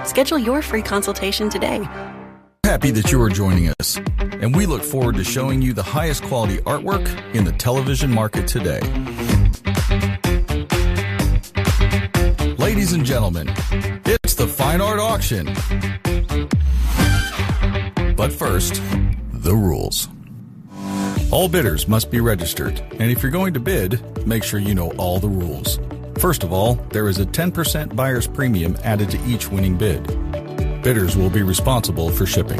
Schedule your free consultation today. Happy that you are joining us, and we look forward to showing you the highest quality artwork in the television market today. Ladies and gentlemen, it's the Fine Art Auction. But first, the rules. All bidders must be registered, and if you're going to bid, make sure you know all the rules. First of all, there is a 10% buyer's premium added to each winning bid. Bidders will be responsible for shipping.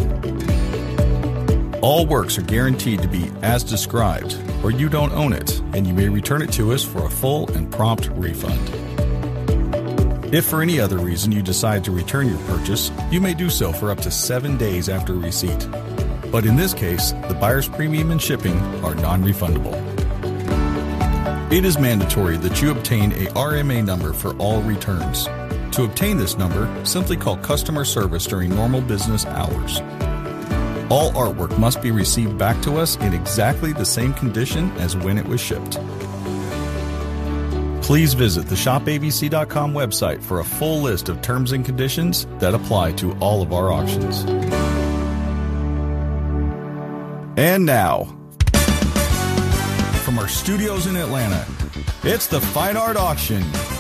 All works are guaranteed to be as described, or you don't own it, and you may return it to us for a full and prompt refund. If for any other reason you decide to return your purchase, you may do so for up to 7 days after receipt. But in this case, the buyer's premium and shipping are non-refundable. It is mandatory that you obtain a RMA number for all returns. To obtain this number, simply call customer service during normal business hours. All artwork must be received back to us in exactly the same condition as when it was shipped. Please visit the shopabc.com website for a full list of terms and conditions that apply to all of our auctions. And now, from our studios in Atlanta, it's the Fine Art Auction.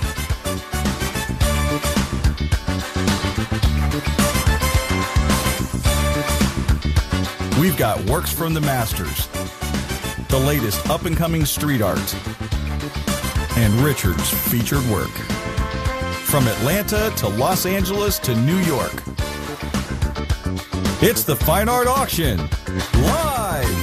We've got works from the masters, the latest up-and-coming street art, and Richard's featured work. From Atlanta to Los Angeles to New York, it's the Fine Art Auction, live!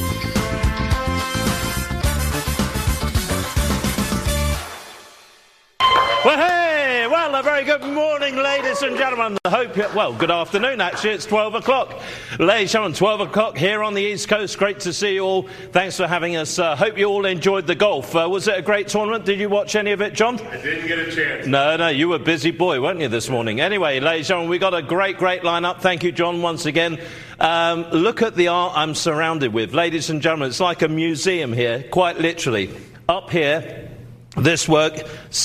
Well, hey! Well, a very good morning, ladies and gentlemen. Good afternoon, actually. It's 12 o'clock. Ladies and gentlemen, 12 o'clock here on the East Coast. Great to see you all. Thanks for having us. Hope you all enjoyed the golf. Was it a great tournament? Did you watch any of it, John? I didn't get a chance. No, you were a busy boy, weren't you, this morning? Anyway, ladies and gentlemen, we got a great lineup. Thank you, John, once again. Look at the art I'm surrounded with. Ladies and gentlemen, it's like a museum here, quite literally. Up here, this work,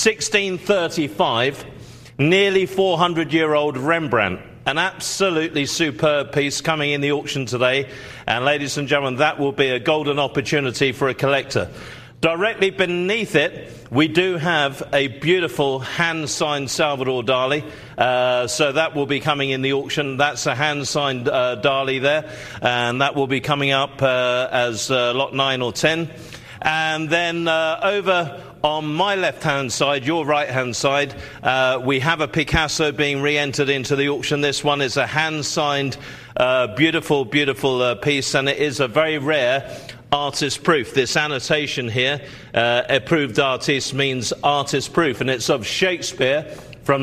1635, nearly 400-year-old Rembrandt. An absolutely superb piece coming in the auction today. And ladies and gentlemen, that will be a golden opportunity for a collector. Directly beneath it, we do have a beautiful hand-signed Salvador Dali. So that will be coming in the auction. That's a hand-signed Dali there. And that will be coming up as lot 9 or 10. And then over on my left-hand side, your right-hand side, we have a Picasso being re-entered into the auction. This one is a hand-signed, beautiful piece, and it is a very rare artist proof. This annotation here, approved artist, means artist proof, and it's of Shakespeare from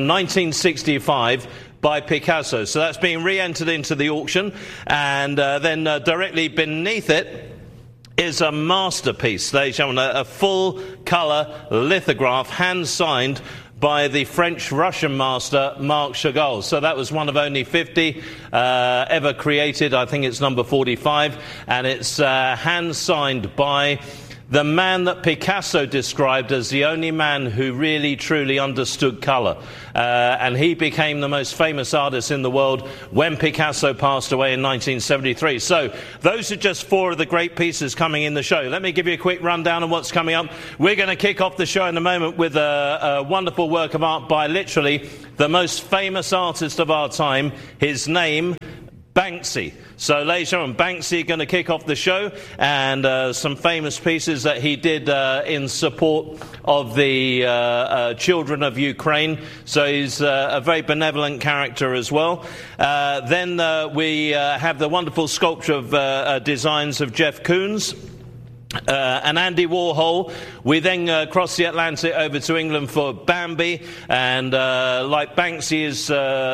1965 by Picasso. So that's being re-entered into the auction, and then directly beneath it is a masterpiece, ladies and gentlemen, a full-colour lithograph, hand-signed by the French-Russian master Marc Chagall. So that was one of only 50 ever created. I think it's number 45, and it's hand-signed by the man that Picasso described as the only man who really, truly understood colour. And he became the most famous artist in the world when Picasso passed away in 1973. So those are just four of the great pieces coming in the show. Let me give you a quick rundown on what's coming up. We're going to kick off the show in a moment with a wonderful work of art by literally the most famous artist of our time. His name, Banksy. So, ladies and gentlemen, Banksy going to kick off the show, and some famous pieces that he did in support of the children of Ukraine. So he's a very benevolent character as well. Then we have the wonderful sculpture of designs of Jeff Koons. And Andy Warhol. We then cross the Atlantic over to England for Bambi, and like Banksy is,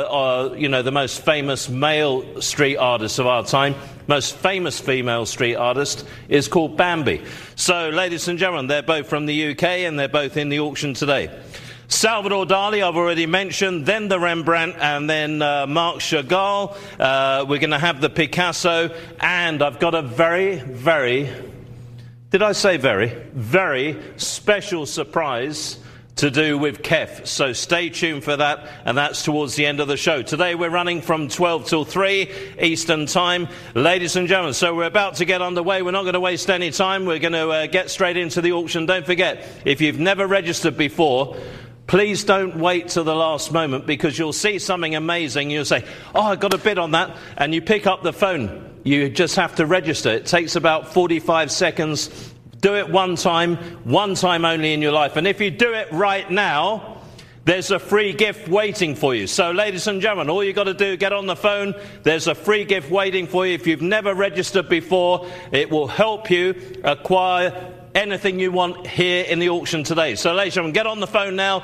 the most famous male street artist of our time. Most famous female street artist is called Bambi. So, ladies and gentlemen, they're both from the UK, and they're both in the auction today. Salvador Dali, I've already mentioned, then the Rembrandt, and then Marc Chagall. We're going to have the Picasso, and I've got a very special surprise to do with KEF. So stay tuned for that, and that's towards the end of the show. Today we're running from 12 till 3 Eastern Time. Ladies and gentlemen, so we're about to get underway. We're not going to waste any time. We're going to get straight into the auction. Don't forget, if you've never registered before, please don't wait till the last moment, because you'll see something amazing. You'll say, oh, I got a bid on that, and you pick up the phone. You just have to register. It takes about 45 seconds. Do it one time only in your life. And if you do it right now, there's a free gift waiting for you. So, ladies and gentlemen, all you've got to do, get on the phone. There's a free gift waiting for you. If you've never registered before, it will help you acquire anything you want here in the auction today. So, ladies and gentlemen, get on the phone now,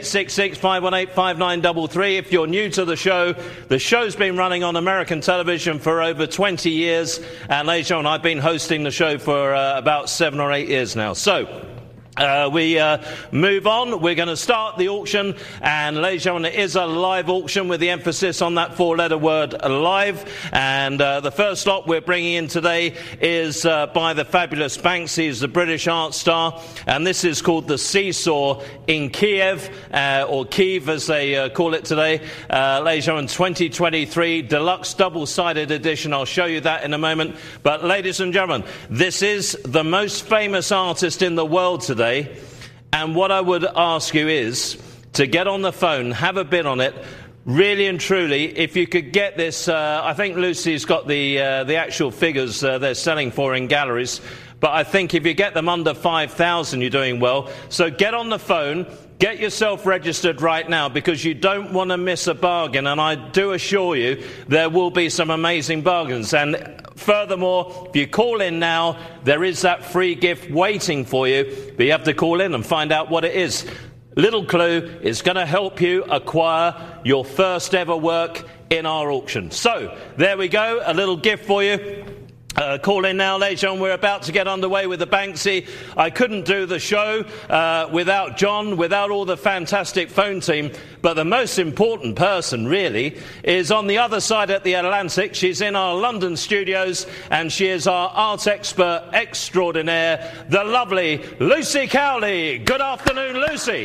866-518-5933. If you're new to the show's been running on American television for over 20 years. And, ladies and gentlemen, I've been hosting the show for about 7 or 8 years now. So, we move on. We're going to start the auction, and ladies and gentlemen, it is a live auction with the emphasis on that 4-letter word live. And the first lot we're bringing in today is by the fabulous Banksy. He's the British art star, and this is called the Seesaw in Kiev, or Kiev as they call it today. Ladies and gentlemen, 2023 deluxe double-sided edition. I'll show you that in a moment. But ladies and gentlemen, this is the most famous artist in the world today. And what I would ask you is to get on the phone, have a bid on it. Really and truly, if you could get this, I think Lucy's got the actual figures they're selling for in galleries. But I think if you get them under 5,000, you're doing well. So get on the phone. Get yourself registered right now, because you don't want to miss a bargain. And I do assure you there will be some amazing bargains. And furthermore, if you call in now, there is that free gift waiting for you. But you have to call in and find out what it is. Little clue, it's going to help you acquire your first ever work in our auction. So there we go, a little gift for you. Call in now, ladies and gentlemen. We're about to get underway with the Banksy. I couldn't do the show without John, without all the fantastic phone team. But the most important person, really, is on the other side of the Atlantic. She's in our London studios, and she is our art expert extraordinaire, the lovely Lucy Cowley. Good afternoon, Lucy.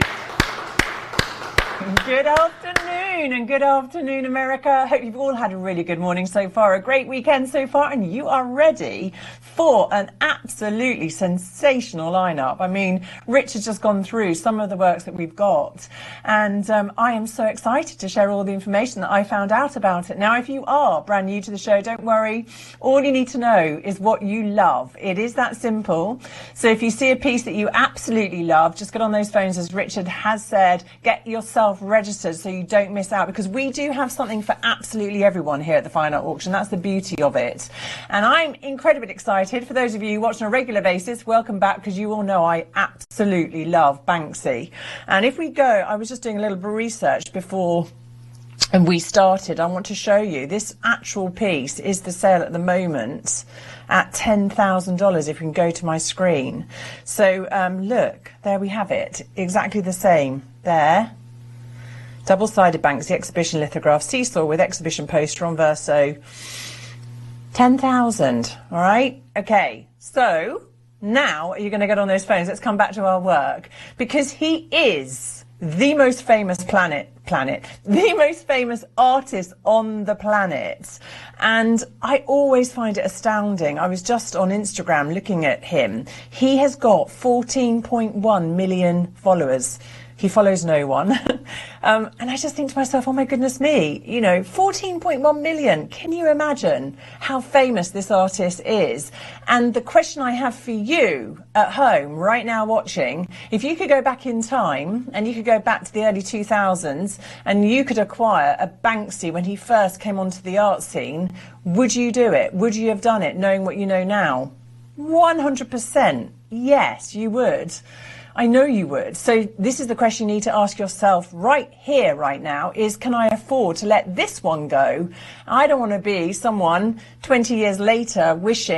Good afternoon, and good afternoon, America. I hope you've all had a really good morning so far, a great weekend so far, and you are ready for an absolutely sensational lineup. I mean, Rich has just gone through some of the works that we've got, and I am so excited to share all the information that I found out about it. Now, if you are brand new to the show, don't worry. All you need to know is what you love. It is that simple. So if you see a piece that you absolutely love, just get on those phones, as Richard has said, get yourself registered so you don't miss out, because we do have something for absolutely everyone here at the Fine Art Auction. That's the beauty of it. And I'm incredibly excited. For those of you watching on a regular basis, welcome back, because you all know I absolutely love Banksy. And if we go, I was just doing a little bit of research before we started. I want to show you this actual piece is the sale at the moment at $10,000 if you can go to my screen. So look, there we have it, exactly the same there. Double-sided Banksy exhibition lithograph, Seesaw with exhibition poster on Verso. 10,000, all right? Okay, so now you're going to get on those phones. Let's come back to our work, because he is the most famous the most famous artist on the planet. And I always find it astounding. I was just on Instagram looking at him. He has got 14.1 million followers. He follows no one. And I just think to myself, oh my goodness me, you know, 14.1 million. Can you imagine how famous this artist is? And the question I have for you at home right now watching, if you could go back in time and you could go back to the early 2000s and you could acquire a Banksy when he first came onto the art scene, would you do it? Would you have done it knowing what you know now? 100%. Yes, you would. I know you would. So this is the question you need to ask yourself right here, right now, is can I afford to let this one go? I don't want to be someone 20 years later wishing